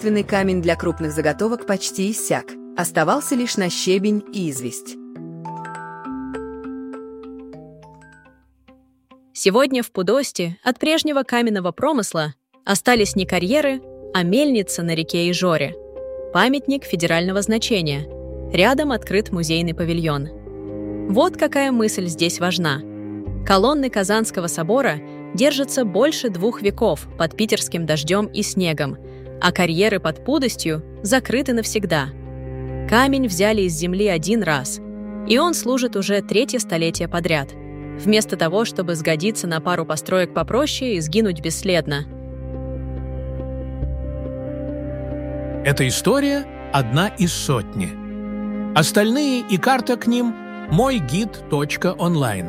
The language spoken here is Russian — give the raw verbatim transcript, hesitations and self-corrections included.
Естественный камень для крупных заготовок почти иссяк. Оставался лишь нащебень и известь. Сегодня в Пудосте от прежнего каменного промысла остались не карьеры, а мельница на реке Ижоре. Памятник федерального значения. Рядом открыт музейный павильон. Вот какая мысль здесь важна. Колонны Казанского собора держатся больше двух веков под питерским дождем и снегом, а карьеры под Пудостью закрыты навсегда. Камень взяли из земли один раз, и он служит уже третье столетие подряд, вместо того, чтобы сгодиться на пару построек попроще и сгинуть бесследно. Эта история – одна из сотни. Остальные и карта к ним – мой гид точка онлайн.